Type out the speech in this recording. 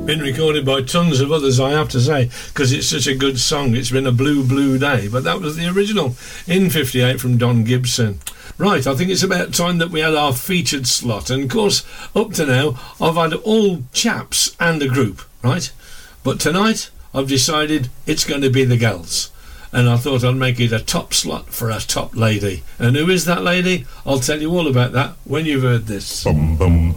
Been recorded by tons of others, I have to say, because it's such a good song. It's been a blue day, but that was the original in 58 from Don Gibson. Right, I think it's about time that we had our featured slot, and of course up to now I've had all chaps and a group, right? But tonight I've decided it's going to be the girls, and I thought I'd make it a top slot for a top lady. And who is that lady? I'll tell you all about that when you've heard this. Bum, bum.